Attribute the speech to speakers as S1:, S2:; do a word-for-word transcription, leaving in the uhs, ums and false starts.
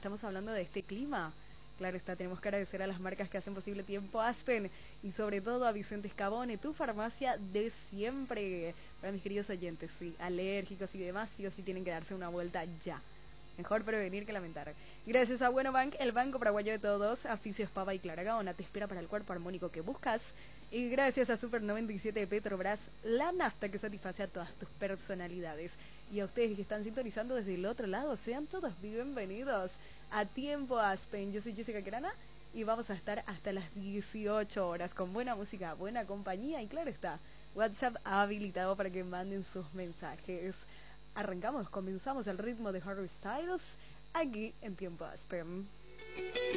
S1: estamos hablando de este clima. Claro está, tenemos que agradecer a las marcas que hacen posible Tiempo Aspen y sobre todo a Vicente Scabone, tu farmacia de siempre. Para mis queridos oyentes, sí, alérgicos y demás, sí o sí tienen que darse una vuelta ya. Mejor prevenir que lamentar. Gracias a Bueno Bank, el banco paraguayo de todos, a Fisios Pava y Clara Gaona, te espera para el cuerpo armónico que buscas. Y gracias a Super noventa y siete de Petrobras, la nafta que satisface a todas tus personalidades. Y a ustedes que están sintonizando desde el otro lado, sean todos bienvenidos a Tiempo Aspen. Yo soy Jessica Querana y vamos a estar hasta las dieciocho horas con buena música, buena compañía y claro está, WhatsApp habilitado para que manden sus mensajes. Arrancamos, comenzamos el ritmo de Harry Styles aquí en Tiempo Aspen.